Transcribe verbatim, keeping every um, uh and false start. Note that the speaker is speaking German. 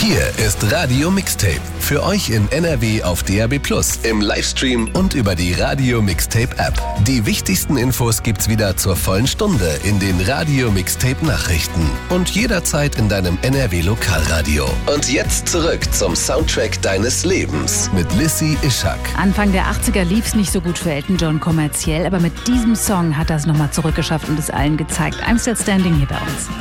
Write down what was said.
Hier ist Radio Mixtape. Für euch in N R W auf D A B plus, im Livestream und über die Radio Mixtape App. Die wichtigsten Infos gibt's wieder zur vollen Stunde in den Radio Mixtape Nachrichten und jederzeit in deinem N R W Lokalradio. Und jetzt zurück zum Soundtrack deines Lebens mit Lissy Ischak. Anfang der achtziger lief's nicht so gut für Elton John kommerziell, aber mit diesem Song hat er es nochmal zurückgeschafft und es allen gezeigt. I'm Still Standing hier bei uns.